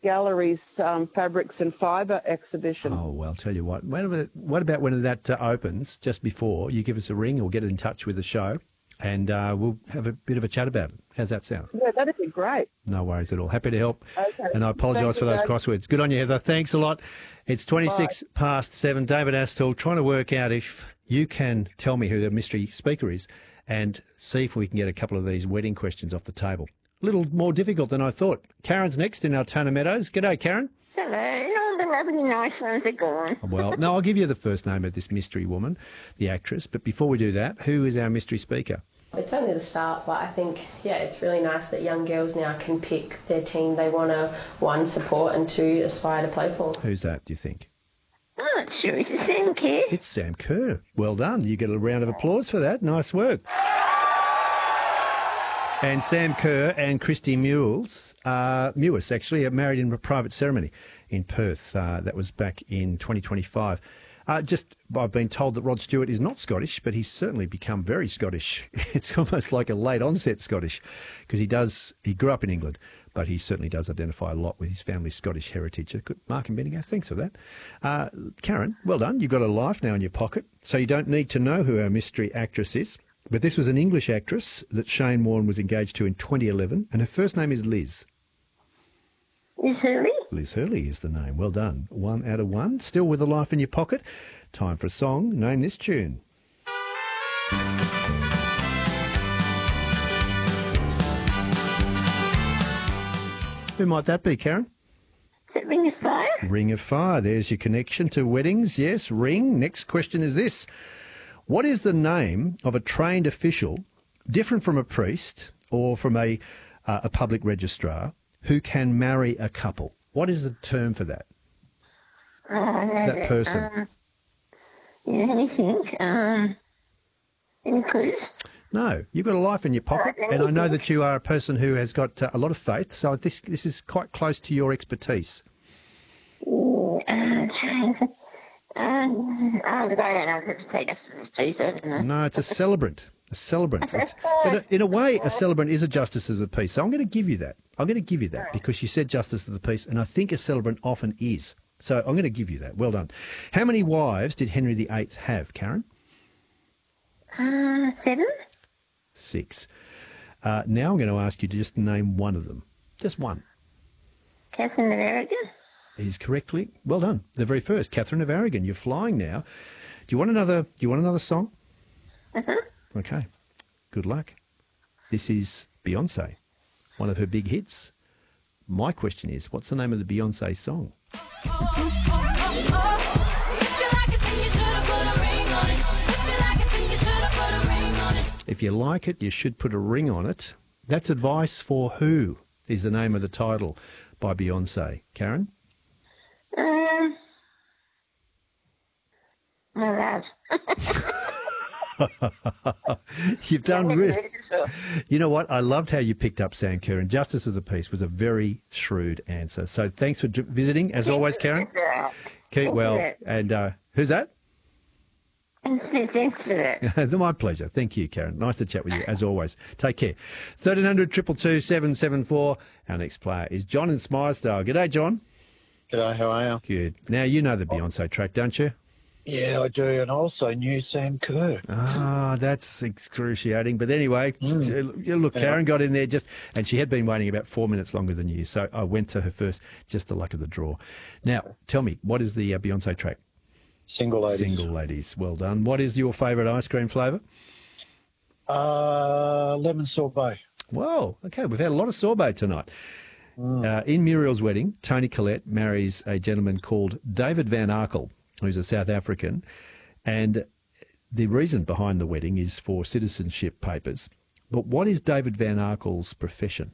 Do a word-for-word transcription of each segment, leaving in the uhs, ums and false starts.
Gallery's um, Fabrics and Fibre exhibition. Oh, well, I'll tell you what. What about, what about when that uh, opens, just before, you give us a ring or get in touch with the show and uh, we'll have a bit of a chat about it. How's that sound? Yeah, that'd be great. No worries at all. Happy to help. Okay. And I apologise for those guys. crosswords. Good on you, Heather. Thanks a lot. It's twenty-six Bye. Past seven. David Astle trying to work out if you can tell me who the mystery speaker is and see if we can get a couple of these wedding questions off the table. A little more difficult than I thought. Karen's next in Altona Meadows. G'day, Karen. Hello. All the lovely nice ones are gone. Well, no, I'll give you the first name of this mystery woman, the actress. But before we do that, who is our mystery speaker? It's only the start, but I think, yeah, it's really nice that young girls now can pick their team they want to, one, support and two, aspire to play for. Who's that, do you think? I'm not sure it's the same kid. It's Sam Kerr. Well done. You get a round of applause for that. Nice work. And Sam Kerr and Christy Mules, uh, Mewis actually, are married in a private ceremony in Perth. Uh, that was back in twenty twenty-five. Uh, just, I've been told that Rod Stewart is not Scottish, but he's certainly become very Scottish. It's almost like a late onset Scottish, because he does, he grew up in England, but he certainly does identify a lot with his family's Scottish heritage. Good, Mark and Bendigo, thanks for that. Uh, Karen, well done. You've got a life now in your pocket, so you don't need to know who our mystery actress is. But this was an English actress that Shane Warne was engaged to in twenty eleven, and her first name is Liz. Liz Hurley? Liz Hurley is the name. Well done. One out of one. Still with a life in your pocket. Time for a song. Name this tune. Who might that be, Karen? Is it Ring of Fire? Ring of Fire. There's your connection to weddings. Yes, Ring. Next question is this. What is the name of a trained official, different from a priest or from a, uh, a public registrar, who can marry a couple? What is the term for that? Uh, that person. Um, yeah, let me think. Um, any clues? No, you've got a life in your pocket, Right, and I know think. that you are a person who has got uh, a lot of faith, so this this is quite close to your expertise. Mm, uh, trained. Um, oh, look, I don't know what to say. Just please, I don't know. No, it's a celebrant. A celebrant. It's- but in a way, a celebrant is a justice of the peace. So I'm going to give you that. I'm going to give you that because you said justice of the peace, and I think a celebrant often is. So I'm going to give you that. Well done. How many wives did Henry the Eighth have, Karen? Uh, seven? Six. Uh, now I'm going to ask you to just name one of them. Just one. Catherine of Aragon? Is correctly. Well done. The very first, Catherine of Aragon. You're flying now. Do you want another? Do you want another song? Uh-huh. Okay. Good luck. This is Beyonce, one of her big hits. My question is, what's the name of the Beyonce song? If you like it, you should put a ring on it. That's Advice for Who is the name of the title by Beyonce. Karen? Um, my love. You've done really... You know what? I loved how you picked up Sam Kerr, and Justice of the Peace was a very shrewd answer. So thanks for visiting, as always, Karen. Keep well. And uh, who's that? Thanks for that. My pleasure. Thank you, Karen. Nice to chat with you, as always. Take care. thirteen hundred, two two two, seven seven four. Our next player is John in Smythesdale. G'day, John. G'day, how are you? Good. Now, you know the Beyonce track, don't you? Yeah, I do, and I also knew Sam Kerr. Ah, that's excruciating. But anyway, mm. look, Karen got in there just, and she had been waiting about four minutes longer than you, so I went to her first, just the luck of the draw. Now, tell me, what is the uh, Beyonce track? Single Ladies. Single Ladies. Well done. What is your favourite ice cream flavour? Uh, lemon sorbet. Whoa, okay, we've had a lot of sorbet tonight. Mm. Uh, in Muriel's wedding, Toni Collette marries a gentleman called David Van Arkel, who's a South African, and the reason behind the wedding is for citizenship papers. But what is David Van Arkel's profession?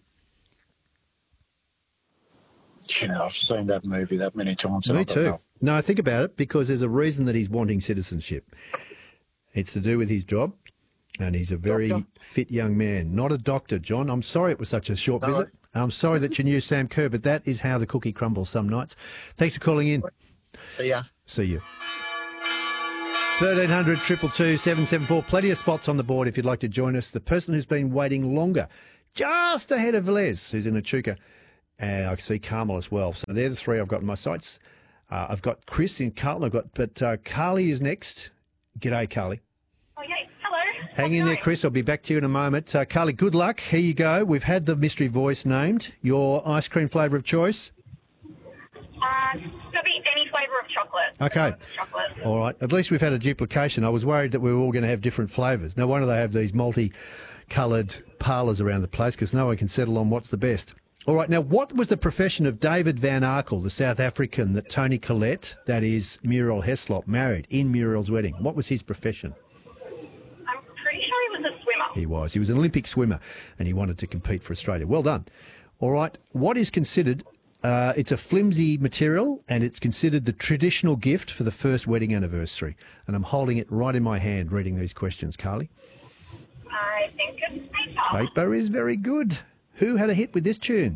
You know, I've seen that movie that many times. Me too. No, think about it, because there's a reason that he's wanting citizenship. It's to do with his job, and he's a very doctor. fit young man. Not a doctor, John. I'm sorry it was such a short no, visit. I'm sorry that you knew Sam Kerr, but that is how the cookie crumbles some nights. Thanks for calling in. See ya. See you. thirteen hundred, two two two, seven seven four. Plenty of spots on the board if you'd like to join us. The person who's been waiting longer, just ahead of Les, who's in Echuca, and I can see Carmel as well. So they're the three I've got in my sights. Uh, I've got Chris in Carlton. I've got, but uh, Carly is next. G'day, Carly. Oh, yeah. Hello. Hang in there, Chris. I'll be back to you in a moment. Uh, Carly, good luck. Here you go. We've had the mystery voice named. Your ice cream flavour of choice? Uh, could be any flavour of chocolate. Okay. Chocolate. All right. At least we've had a duplication. I was worried that we were all going to have different flavours. No wonder they have these multi-coloured parlours around the place because no one can settle on what's the best. All right. Now, what was the profession of David Van Arkel, the South African that Tony Collette, that is Muriel Heslop, married in Muriel's wedding? What was his profession? I'm pretty sure he was a swimmer. He was. He was an Olympic swimmer and he wanted to compete for Australia. Well done. All right. What is considered, uh, it's a flimsy material and it's considered the traditional gift for the first wedding anniversary. And I'm holding it right in my hand reading these questions, Carly. I think it's paper. Paper is very good. Who had a hit with this tune?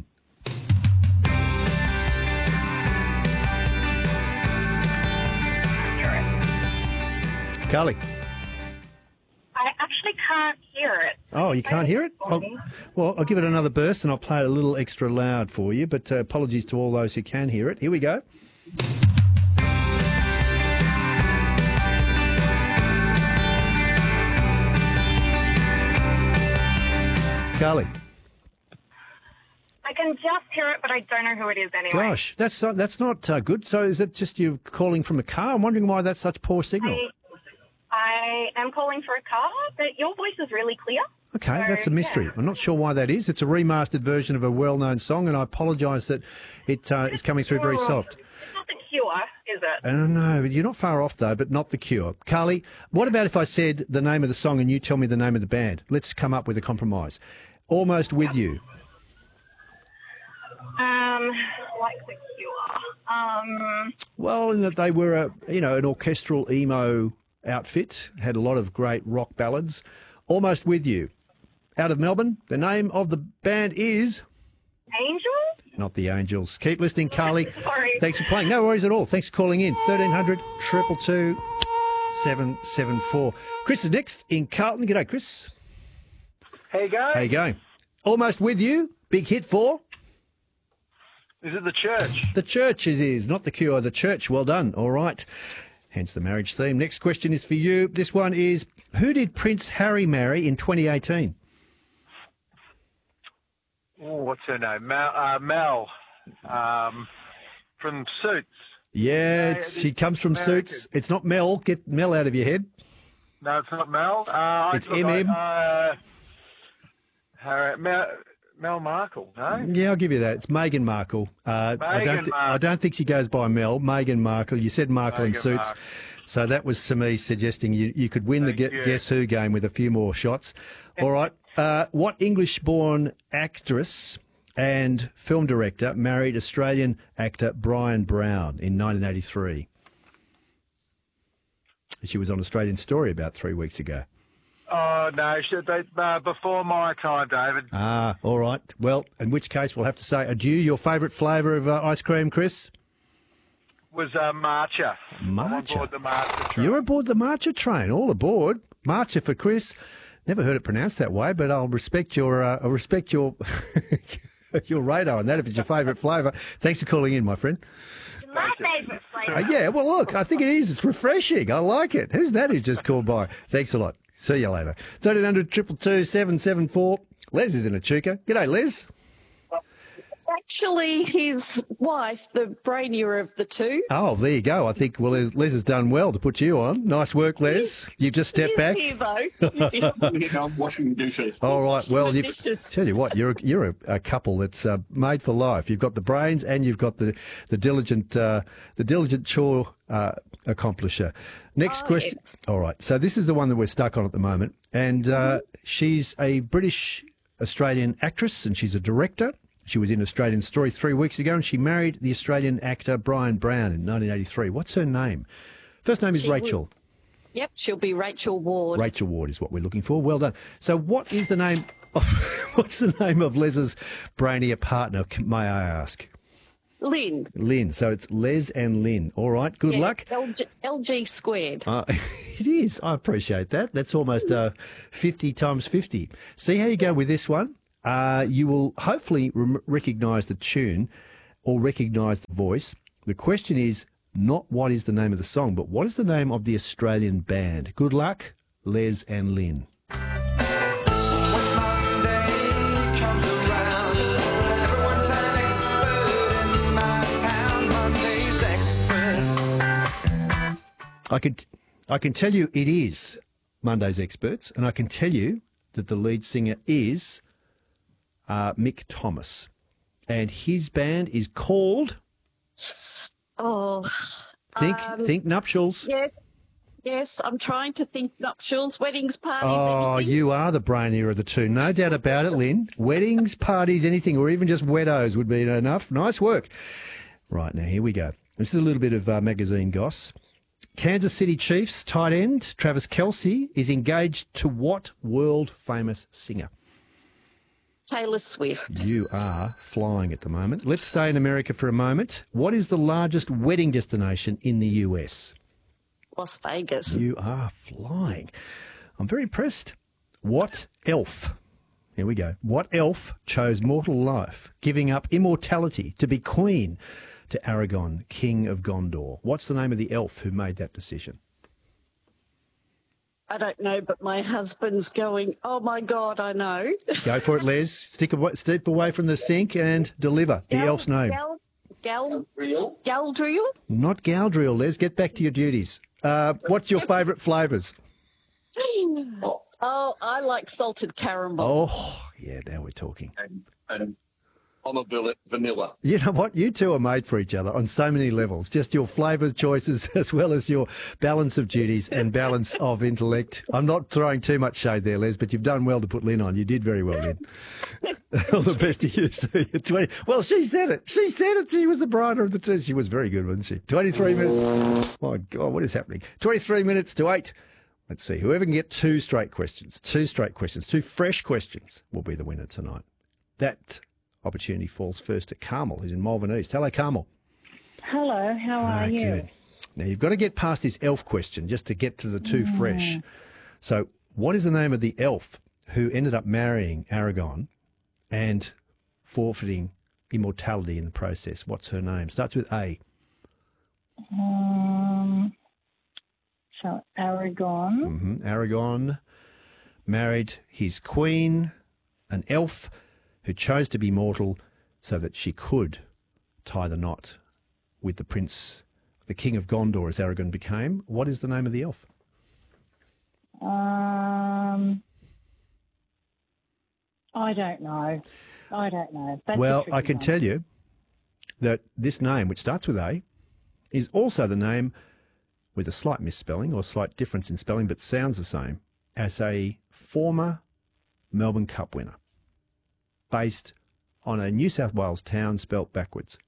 Carly. I actually can't hear it. Oh, you can't hear it? Oh, well, I'll give it another burst and I'll play it a little extra loud for you, but uh, apologies to all those who can hear it. Here we go. Carly. I can just hear it, but I don't know who it is anyway. Gosh, that's uh, that's not uh, good. So is it just you calling from a car? I'm wondering why that's such poor signal. I, I am calling for a car, but your voice is really clear. Okay, So, that's a mystery. yeah. I'm not sure why that is. It's a remastered version of a well-known song, and I apologise that it uh, is coming through very soft. It's not the Cure, is it? I don't know. You're not far off, though, but not The Cure. Carly, what about if I said the name of the song and you tell me the name of the band? Let's come up with a compromise. Almost With You. Um, like the Cure. Um, Well, in that they were, a, you know, an orchestral emo outfit, had a lot of great rock ballads. Almost With You. Out of Melbourne, the name of the band is... Angel? Not the Angels. Keep listening, Carly. Sorry. Thanks for playing. No worries at all. Thanks for calling in. thirteen hundred, two two two, seven seven four. Chris is next in Carlton. G'day, Chris. How you going? How you going? Almost With You. Big hit for... Is it the church? The Church it is, not The Cure. The Church. Well done. All right. Hence the marriage theme. Next question is for you. This one is, who did Prince Harry marry in twenty eighteen? Oh, what's her name? Mel, uh, Mel um, from Suits. Yeah, No, it's, the she comes from American. Suits. It's not Mel. Get Mel out of your head. No, it's not Mel. Uh, It's look, M M. I, uh, Harry, Mel, Mel Markle, no? Yeah, I'll give you that. It's Meghan Markle. Uh, I don't. Meghan thi- Markle. I don't think she goes by Mel. Meghan Markle. You said Markle in Meghan Suits, Markle. so that was to me suggesting you you could win Thank the Gue- you. Guess Who game with a few more shots. All right. Uh, what English-born actress and film director married Australian actor Brian Brown in nineteen eighty-three? She was on Australian Story about three weeks ago. Oh, no, should they, uh, before my time, David. Ah, all right. Well, in which case we'll have to say adieu. Your favourite flavour of uh, ice cream, Chris? Was uh, Marcha. I'm on Marcha. board the Marcha train. You're aboard the Marcha train. All aboard. Marcha for Chris. Never heard it pronounced that way, but I'll respect your uh, I'll respect your your radar on that if it's your favourite flavour. Thanks for calling in, my friend. My favourite flavour. Uh, yeah, well, look, I think it is. It's refreshing. I like it. Who's that who just called by? Thanks a lot. See you later. thirteen hundred, two two two, seven seven four. Les is in Echuca. G'day, Les. Actually, his wife, the brainier of the two. Oh, there you go. I think, well, Les Les has done well to put you on. Nice work, Les. You just stepped He's back. here, though. I'm washing dishes. All right. Well, the you've, dishes. tell you what, you're a, you're a, a couple that's uh, made for life. You've got the brains and you've got the the diligent uh, the diligent chore uh, accomplisher. Next Oh, question. yes. All right. So this is the one that we're stuck on at the moment, and uh, she's a British Australian actress and she's a director. She was in Australian Story three weeks ago, and she married the Australian actor Brian Brown in nineteen eighty-three. What's her name? First name is She Rachel. Yep, she'll be Rachel Ward. Rachel Ward is what we're looking for. Well done. So, what is the name? Of, what's the name of Les's brainier partner? May I ask? Lynn. Lynn. So it's Les and Lynn. All right. Good Yeah, luck. L G, L G squared. Uh, it is. I appreciate that. That's almost uh, fifty times fifty. See how you go with this one. Uh, you will hopefully rem- recognise the tune or recognise the voice. The question is not what is the name of the song, but what is the name of the Australian band? Good luck, Les and Lynn. I can, I can tell you it is Monday's Experts, and I can tell you that the lead singer is uh, Mick Thomas, and his band is called Oh, Think um, Think Nuptials. yes, yes. I'm trying to think nuptials, weddings, parties. Oh, anything. you are the brainier of the two, no doubt about it, Lynn. Weddings, parties, anything, or even just weddos would be enough. Nice work. Right, now here we go. This is a little bit of uh, magazine goss. Kansas City Chiefs tight end Travis Kelce is engaged to what world-famous singer? Taylor Swift, You are flying at the moment. Let's stay in America for a moment. What is the largest wedding destination in the U S? Las Vegas. You are flying. I'm very impressed. What elf? Here we go. What elf chose mortal life, giving up immortality to be queen to Aragorn, king of Gondor? What's the name of the elf who made that decision? I don't know, but my husband's going, oh my God, I know. Go for it, Les. Stick away, step away from the sink and deliver the Gal- elf's name. Gal, Gal, Galdriel? Not Galdriel, Les. Get back to your duties. Uh, what's your favourite flavours? Oh, I like salted caramel. Oh, yeah, now we're talking. And, and I'm a vil- vanilla. You know what? You two are made for each other on so many levels. Just your flavour choices as well as your balance of duties and balance of intellect. I'm not throwing too much shade there, Les, but you've done well to put Lynn on. You did very well, Lynn. All the best to you. See you. twenty Well, she said it. She said it. She was the brighter of the two. She was very good, wasn't she? twenty-three minutes. My God, what is happening? twenty-three minutes to eight. Let's see. Whoever can get two straight questions, two straight questions, two fresh questions will be the winner tonight. That opportunity falls first to Carmel, who's in Malvern East. Hello, Carmel. Hello, how are Ah, you? good. Now, you've got to get past this elf question just to get to the two Mm. fresh. So, what is the name of the elf who ended up marrying Aragorn and forfeiting immortality in the process? What's her name? Starts with A. Um, so Aragon. hmm Aragorn married his queen, an elf who chose to be mortal so that she could tie the knot with the prince, the king of Gondor, as Aragorn became. What is the name of the elf? Um, I don't know. I don't know. That's a Well, tricky I can one. tell you that this name, which starts with A, is also the name with a slight misspelling or slight difference in spelling, but sounds the same, as a former Melbourne Cup winner, based on a New South Wales town spelt backwards.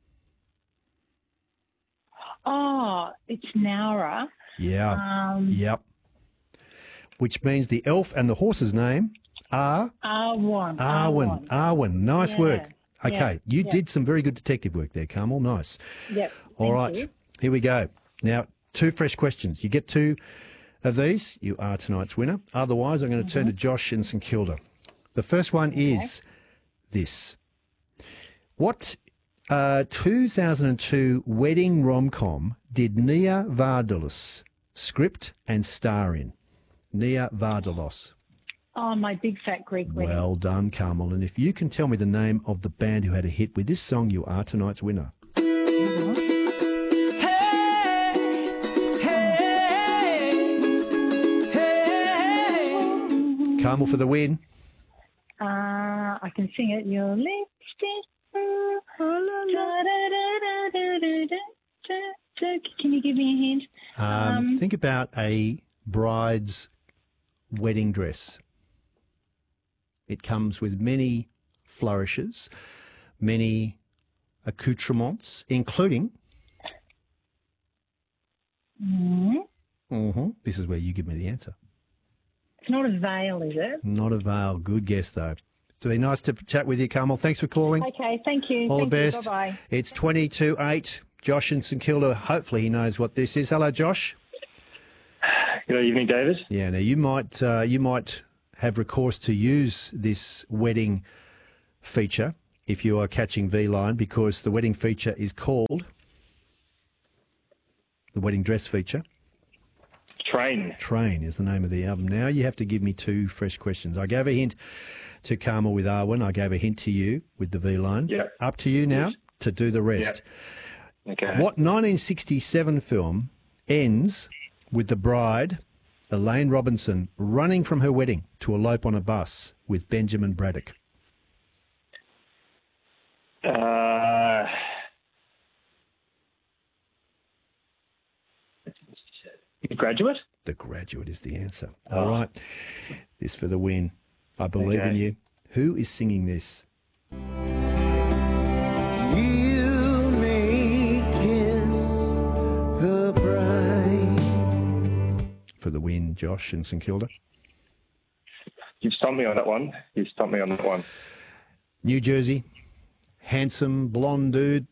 Oh, it's Nowra. Yeah. Um, Yep. Which means the elf and the horse's name are Arwen. Arwen. Arwen. Nice Yeah. work. Okay, Yeah. you Yeah. did some very good detective work there, Carmel. Nice. Yep. All thank right, you. here we go. Now, two fresh questions. You get two of these, you are tonight's winner. Otherwise, I'm going to turn to Josh in St Kilda. The first one is this. What uh, two thousand two wedding rom-com did Nia Vardalos script and star in? Nia Vardalos. Oh, my big fat Greek wedding. Well done, Carmel. And if you can tell me the name of the band who had a hit with this song, you are tonight's winner. Carmel for the win. Uh, I can sing it. Your lipstick. Can you give me a hint? Um, Um, think about a bride's wedding dress. It comes with many flourishes, many accoutrements, including. mm, hmm This is where you give me the answer. It's not a veil, is it? Not a veil. Good guess, though. It's been nice to chat with you, Carmel. Thanks for calling. Okay, thank you. All thank the best. You. Bye-bye. It's twenty to eight. Josh in St Kilda. Hopefully he knows what this is. Hello, Josh. Good evening, David. Yeah, now you might uh, you might have recourse to use this wedding feature if you are catching V-Line, because the wedding feature is called the wedding dress feature. Train. Train is the name of the album. Now you have to give me two fresh questions. I gave a hint to Carmel with Arwen. I gave a hint to you with the V-Line. Yep. Up to you now Yes. to do the rest. Yep. Okay. What nineteen sixty-seven film ends with the bride, Elaine Robinson, running from her wedding to elope on a bus with Benjamin Braddock? Uh, The Graduate? The Graduate is the answer. All right. This for the win. I believe in Okay. you. Who is singing this? You may kiss the bride. For the win, Josh in St Kilda. You've stumped me on that one. You've stumped me on that one. New Jersey. Handsome, blonde dude.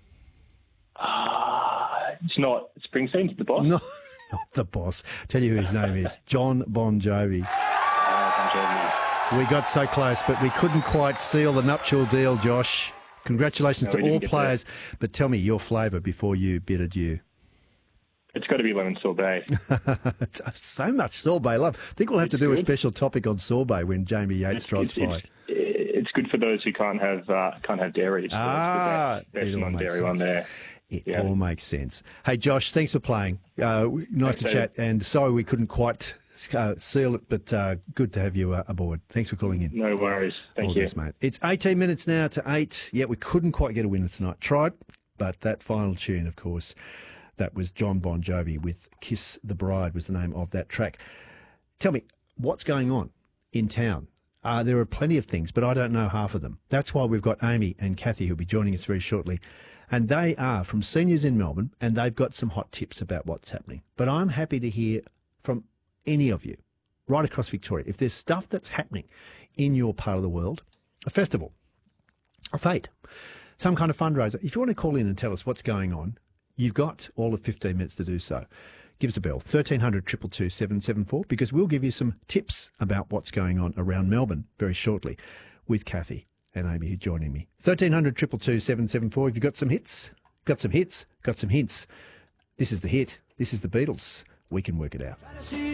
Uh, it's not Springsteen's the boss. No, not the boss. Tell you who his name is. John Bon Jovi. Uh, We got so close, but we couldn't quite seal the nuptial deal, Josh. Congratulations No, to we didn't all get players. But tell me your flavour before you bid adieu. It's got to be lemon sorbet. So much sorbet love. I think we'll have to do a good. special topic on sorbet when Jamie Yates drops it's, by. it's, it's good for those who can't have uh, can't have dairy. So Ah, it's the best, it best all makes non-dairy one sense. there. It Yeah. all makes sense. Hey, Josh, thanks for playing. Uh, nice to Thanks, chat, David. and sorry we couldn't quite uh, seal it, but uh, good to have you uh, aboard. Thanks for calling in. No worries. Thank All the you. best, mate. It's eighteen minutes now to eight. Yeah, we couldn't quite get a winner tonight. Tried, but that final tune, of course, that was John Bon Jovi with Kiss the Bride was the name of that track. Tell me, what's going on in town? Uh, there are plenty of things, but I don't know half of them. That's why we've got Amy and Kathy, who'll be joining us very shortly. And they are from seniors in Melbourne, and they've got some hot tips about what's happening. But I'm happy to hear from any of you right across Victoria. If there's stuff that's happening in your part of the world, a festival, a fete, some kind of fundraiser, if you want to call in and tell us what's going on, you've got all of fifteen minutes to do so. Give us a bell, thirteen hundred, two two two, seven seven four, because we'll give you some tips about what's going on around Melbourne very shortly with Kathy and Amy, who's joining me. thirteen hundred, two two two, seven seven four. If you've got some hits, got some hits, got some hints. This is the hit. This is the Beatles. We can work it out.